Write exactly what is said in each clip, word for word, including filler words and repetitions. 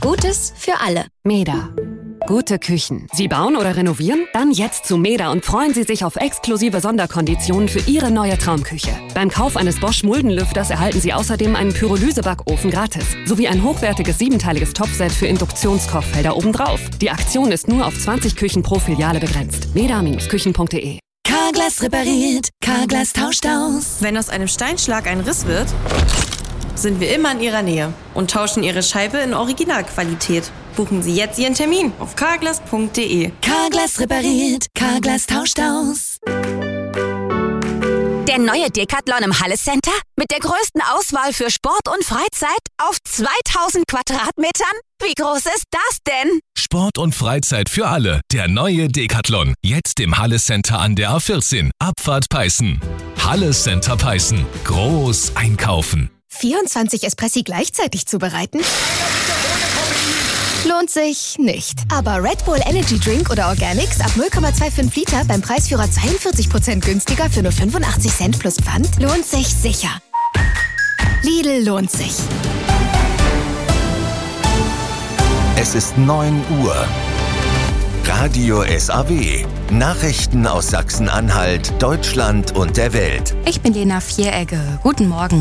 Gutes für alle. Meda. Gute Küchen. Sie bauen oder renovieren? Dann jetzt zu Meda und freuen Sie sich auf exklusive Sonderkonditionen für Ihre neue Traumküche. Beim Kauf eines Bosch Muldenlüfters erhalten Sie außerdem einen Pyrolysebackofen gratis, sowie ein hochwertiges siebenteiliges Topfset für Induktionskochfelder obendrauf. Die Aktion ist nur auf zwanzig Küchen pro Filiale begrenzt. meda Bindestrich küchen punkt de. Carglass repariert, Carglass tauscht aus. Wenn aus einem Steinschlag ein Riss wird, sind wir immer in Ihrer Nähe und tauschen Ihre Scheibe in Originalqualität. Buchen Sie jetzt Ihren Termin auf carglass punkt de. Carglass repariert, Carglass tauscht aus. Der neue Decathlon im Halle Center mit der größten Auswahl für Sport und Freizeit auf zweitausend Quadratmetern? Wie groß ist das denn? Sport und Freizeit für alle. Der neue Decathlon. Jetzt im Halle Center an der A vierzehn. Abfahrt Peißen. Halle Center Peißen. Groß einkaufen. vierundzwanzig Espressi gleichzeitig zubereiten? Lohnt sich nicht. Aber Red Bull Energy Drink oder Organics ab null Komma fünfundzwanzig Liter beim Preisführer zweiundvierzig Prozent günstiger für nur fünfundachtzig Cent plus Pfand lohnt sich sicher. Lidl lohnt sich. Es ist neun Uhr. Radio S A W. Nachrichten aus Sachsen-Anhalt, Deutschland und der Welt. Ich bin Lena Vieregge. Guten Morgen.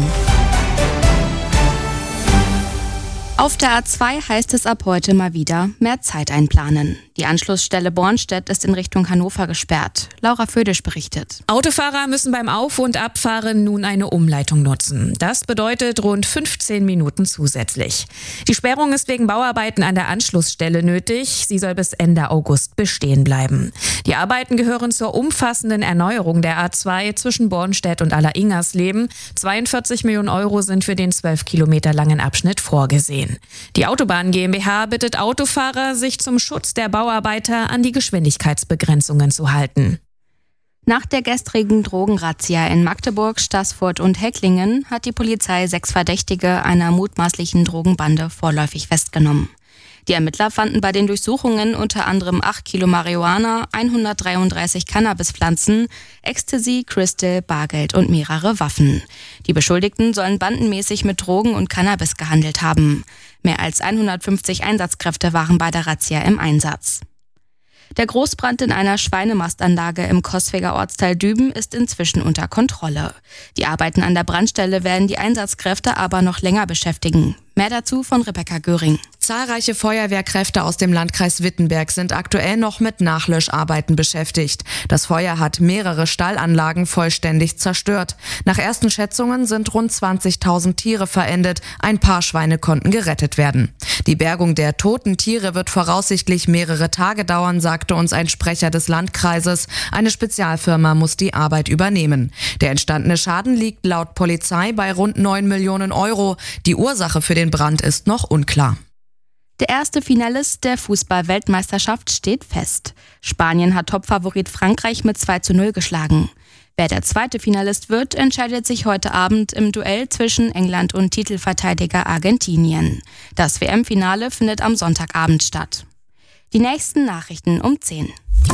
Auf der A zwei heißt es ab heute mal wieder mehr Zeit einplanen. Die Anschlussstelle Bornstedt ist in Richtung Hannover gesperrt. Laura Födisch berichtet. Autofahrer müssen beim Auf- und Abfahren nun eine Umleitung nutzen. Das bedeutet rund fünfzehn Minuten zusätzlich. Die Sperrung ist wegen Bauarbeiten an der Anschlussstelle nötig. Sie soll bis Ende August bestehen bleiben. Die Arbeiten gehören zur umfassenden Erneuerung der A zwei zwischen Bornstedt und Aller-Ingersleben. zweiundvierzig Millionen Euro sind für den zwölf Kilometer langen Abschnitt vorgesehen. Die Autobahn GmbH bittet Autofahrer, sich zum Schutz der Bauarbeiter an die Geschwindigkeitsbegrenzungen zu halten. Nach der gestrigen Drogenrazzia in Magdeburg, Staßfurt und Hecklingen hat die Polizei sechs Verdächtige einer mutmaßlichen Drogenbande vorläufig festgenommen. Die Ermittler fanden bei den Durchsuchungen unter anderem acht Kilo Marihuana, hundertdreiunddreißig Cannabispflanzen, Ecstasy, Crystal, Bargeld und mehrere Waffen. Die Beschuldigten sollen bandenmäßig mit Drogen und Cannabis gehandelt haben. Mehr als hundertfünfzig Einsatzkräfte waren bei der Razzia im Einsatz. Der Großbrand in einer Schweinemastanlage im Cosweger Ortsteil Düben ist inzwischen unter Kontrolle. Die Arbeiten an der Brandstelle werden die Einsatzkräfte aber noch länger beschäftigen. Mehr dazu von Rebecca Göring. Zahlreiche Feuerwehrkräfte aus dem Landkreis Wittenberg sind aktuell noch mit Nachlöscharbeiten beschäftigt. Das Feuer hat mehrere Stallanlagen vollständig zerstört. Nach ersten Schätzungen sind rund zwanzigtausend Tiere verendet. Ein paar Schweine konnten gerettet werden. Die Bergung der toten Tiere wird voraussichtlich mehrere Tage dauern, sagte uns ein Sprecher des Landkreises. Eine Spezialfirma muss die Arbeit übernehmen. Der entstandene Schaden liegt laut Polizei bei rund neun Millionen Euro. Die Ursache für den Brand ist noch unklar. Der erste Finalist der Fußball-Weltmeisterschaft steht fest. Spanien hat Topfavorit Frankreich mit zwei zu null geschlagen. Wer der zweite Finalist wird, entscheidet sich heute Abend im Duell zwischen England und Titelverteidiger Argentinien. Das W M-Finale findet am Sonntagabend statt. Die nächsten Nachrichten um zehn.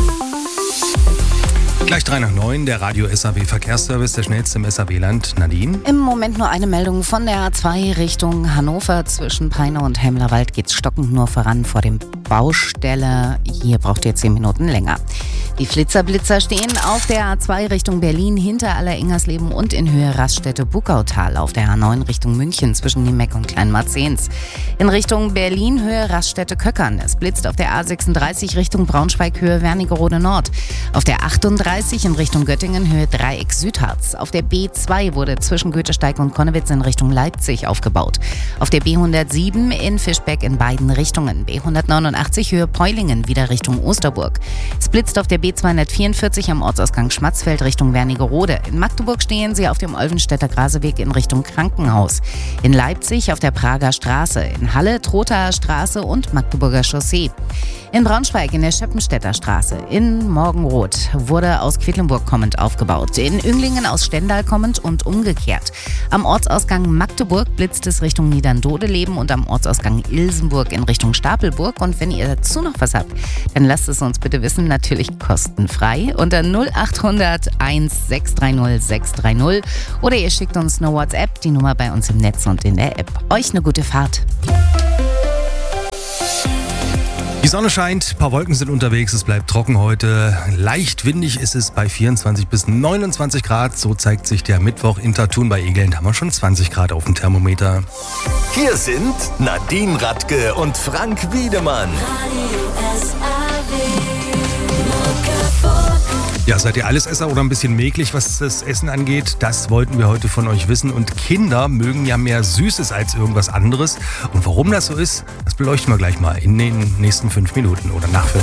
Gleich drei nach neun, der Radio S A W Verkehrsservice, der schnellste im S A W-Land. Nadine? Im Moment nur eine Meldung von der A zwei Richtung Hannover. Zwischen Peine und Hemlerwald geht's stockend nur voran vor dem Baustelle. Hier braucht ihr zehn Minuten länger. Die Flitzerblitzer stehen auf der A zwei Richtung Berlin hinter Aller-Ingersleben und in Höhe Raststätte-Buckautal. Auf der A neun Richtung München zwischen Niemeck und Kleinmarzens. In Richtung Berlin Höhe Raststätte-Köckern. Es blitzt auf der A sechsunddreißig Richtung Braunschweig Höhe Wernigerode Nord. Auf der achtunddreißig in Richtung Göttingen Höhe Dreieck Südharz. Auf der B zwei wurde zwischen Goethesteig und Konnewitz in Richtung Leipzig aufgebaut. Auf der B hundertsieben in Fischbeck in beiden Richtungen. B hundertneunundachtzig Höhe Peulingen wieder Richtung Osterburg. Es blitzt auf der B zweihundertvierundvierzig am Ortsausgang Schmatzfeld Richtung Wernigerode. In Magdeburg stehen sie auf dem Olvenstädter Graseweg in Richtung Krankenhaus. In Leipzig auf der Prager Straße. In Halle Trothaer Straße und Magdeburger Chaussee. In Braunschweig in der Scheppenstädter Straße. In Morgenroth wurde aus Quedlinburg kommend aufgebaut. In Önglingen aus Stendal kommend und umgekehrt. Am Ortsausgang Magdeburg blitzt es Richtung Niederndodeleben und am Ortsausgang Ilsenburg in Richtung Stapelburg. Und wenn ihr dazu noch was habt, dann lasst es uns bitte wissen. Natürlich kostenfrei unter null achthundert eins sechs drei null sechs drei null oder ihr schickt uns eine WhatsApp, die Nummer bei uns im Netz und in der App. Euch eine gute Fahrt. Die Sonne scheint, ein paar Wolken sind unterwegs, es bleibt trocken heute. Leicht windig ist es bei vierundzwanzig bis neunundzwanzig Grad. So zeigt sich der Mittwoch in Thun bei Egeln. Da haben wir schon zwanzig Grad auf dem Thermometer. Hier sind Nadine Radke und Frank Wiedemann. Ja, seid ihr Allesesser oder ein bisschen mäglich, was das Essen angeht? Das wollten wir heute von euch wissen. Und Kinder mögen ja mehr Süßes als irgendwas anderes. Und warum das so ist, das beleuchten wir gleich mal in den nächsten fünf Minuten oder nach fünf.